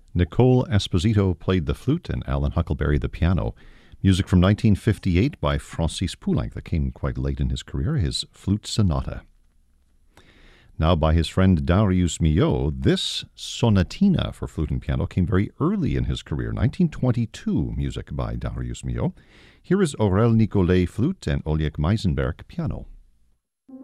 Nicole Esposito played the flute and Alan Huckleberry the piano. Music from 1958 by Francis Poulenc that came quite late in his career, his Flute Sonata. Now by his friend Darius Milhaud, this sonatina for flute and piano came very early in his career, 1922 music by Darius Milhaud. Here is Aurel Nicolet flute and Oleg Meisenberg piano.